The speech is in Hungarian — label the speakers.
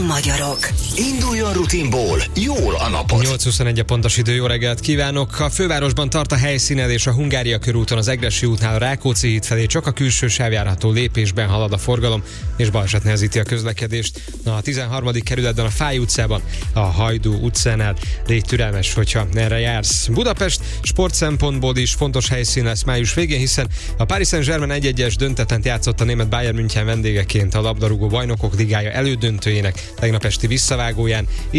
Speaker 1: magyarok.
Speaker 2: Induljon rutinból, jól a napot.
Speaker 3: 8:21 a pontos idő, jó reggelt kívánok! A fővárosban tart a helyszínelés a Hungária körúton, az Egressy útnál a Rákóczi híd felé csak a külső sáv járható, lépésben halad a forgalom, és baleset nehezíti a közlekedést. A 13. kerületben a Fáy utcában, a Hajdú utcánál légy türelmes, hogyha erre jársz. Budapest sport szempontból is fontos helyszín lesz május végén, hiszen a Paris Saint-Germain 1-1-es döntetlent játszott a német Bayern München vendégeként a labdarúgó bajnokok ligája elődöntőjének tegnap esti visszavágóján.